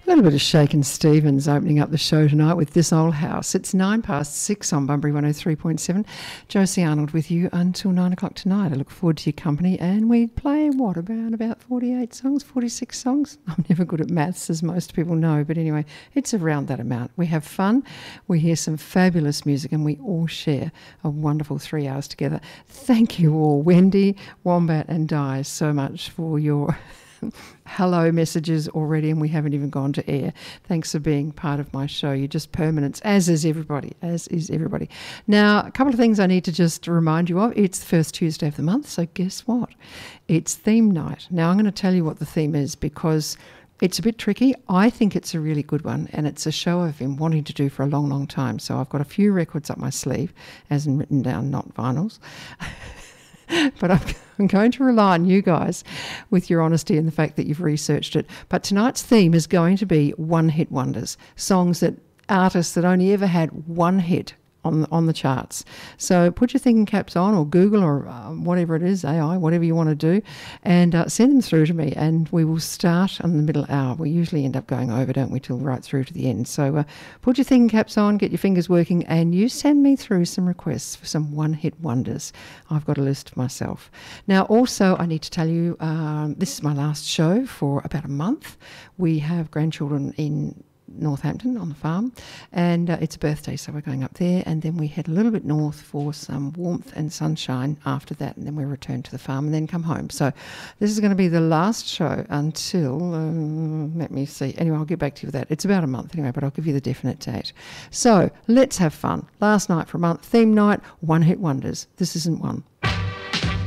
A little bit of Shakin' Stevens opening up the show tonight with This Old House. It's 6:09 on Bunbury 103.7. Josie Arnold with you until 9 o'clock tonight. I look forward to your company. And we play, about 48 songs, 46 songs? I'm never good at maths, as most people know. But anyway, it's around that amount. We have fun. We hear some fabulous music and we all share a wonderful 3 hours together. Thank you all, Wendy, Wombat and Di, so much for your hello messages already, and we haven't even gone to air. Thanks for being part of my show. You're just permanents, as is everybody. Now, a couple of things I need to just remind you of. It's the first Tuesday of the month, so guess what? It's theme night. Now, I'm going to tell you what the theme is because it's a bit tricky. I think it's a really good one, and it's a show I've been wanting to do for a long, long time. So I've got a few records up my sleeve, as in written down, not vinyls. But I'm going to rely on you guys with your honesty and the fact that you've researched it. But tonight's theme is going to be one-hit wonders, songs that artists that only ever had one hit on the charts. So put your thinking caps on, or Google, or whatever it is, AI, whatever you want to do, and send them through to me, and we will start on the middle hour. We usually end up going over, don't we, till right through to the end. So put your thinking caps on, get your fingers working, and you send me through some requests for some one-hit wonders. I've got a list myself. Now, also, I need to tell you, this is my last show for about a month. We have grandchildren in Northampton on the farm, and it's a birthday, so we're going up there, and then we head a little bit north for some warmth and sunshine after that, and then we return to the farm and then come home. So this is going to be the last show until let me see, anyway, I'll get back to you with that. It's about a month anyway, but I'll give you the definite date. So let's have fun. Last night for a month, theme night, one hit wonders. This isn't one.